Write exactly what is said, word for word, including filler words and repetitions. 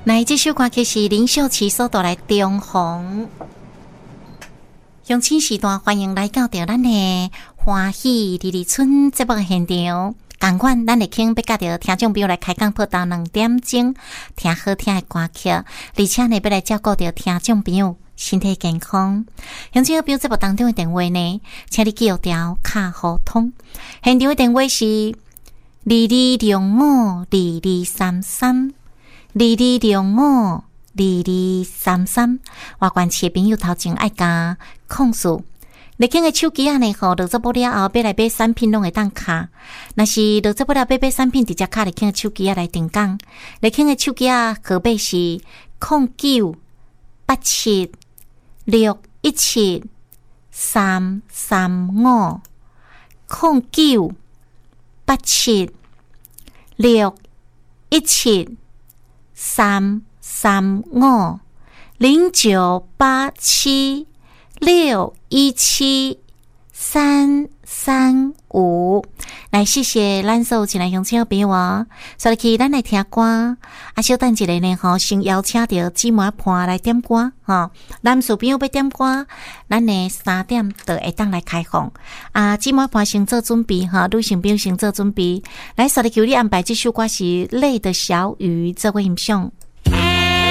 来，这首歌曲是林秀琪所带来《中红》。乡亲时段，欢迎来到着咱的欢喜丽丽村节目的现场。同款，咱会请要甲着听众朋友来开讲，报到两点钟，听好听的歌曲，而且呢，要来照顾着听众朋友身体健康。乡亲朋友节目当中的电话呢，请你记录条卡互通。现场的电话是二二六五二二三三。二二六五二二三三，外关市的朋友头前爱加控诉。你看个手机啊呢，吼，落做不了后，要来买产品拢会当卡。若是落做不了要买产品，直接卡你看个手机啊来定岗。你看个手机啊，号码是零九八七六一七三三五零九八七六一七。三三五零九八七六一七三三五，来谢谢咱所有进来乡亲朋友哦。所以去咱来听歌，啊，小等一下呢吼，先邀请到姊妹伴来点歌吼。男士朋友要点歌，咱呢三点就会当来开放。啊，姊妹伴先做准备哈，女性朋友先做准备。来，所以求你安排这首歌是《泪的小雨》这位欣赏。